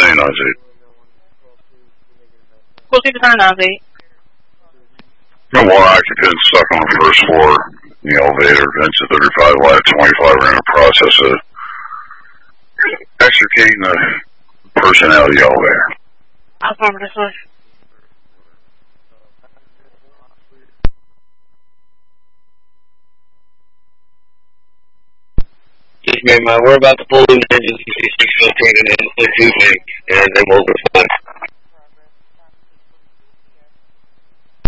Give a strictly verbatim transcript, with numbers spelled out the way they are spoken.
nine nine eight. Cool six nine nine eight. Got one occupant stuck on the first floor in the elevator. Vents at thirty-five, light at twenty-five. We're in the process of extricating the person out of the elevator. Affirmative, sir. Yes, ma'am. Uh, we're about to pull in engines to six fifteen and then two things, and then we'll respond.